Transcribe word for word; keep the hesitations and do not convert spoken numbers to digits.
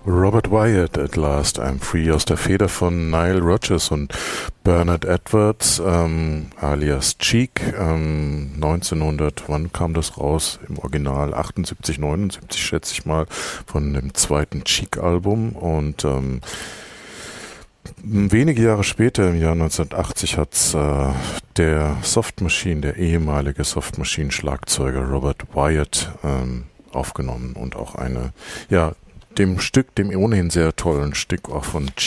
Robert Wyatt, At Last I'm Free, aus der Feder von Nile Rodgers und Bernard Edwards, ähm, alias Cheek. Ähm, neunzehnhundert, wann kam das raus? Im Original achtundsiebzig, neunundsiebzig schätze ich mal, von dem zweiten Cheek-Album. Und ähm, wenige Jahre später, im Jahr neunzehnhundertachtzig, hat äh, der Soft Machine, der ehemalige Soft Machine-Schlagzeuger Robert Wyatt ähm, aufgenommen und auch eine, ja, dem Stück, dem ohnehin sehr tollen Stück auch von